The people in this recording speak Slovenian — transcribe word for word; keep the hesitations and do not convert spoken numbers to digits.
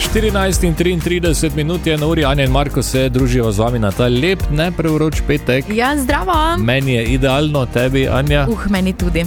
štirinajst in triintrideset minut je na uri, Anja in Marko se družijo z vami na ta lep, ne prevroč petek. Ja, zdravo. Meni je idealno, tebi, Anja? Uh, meni tudi.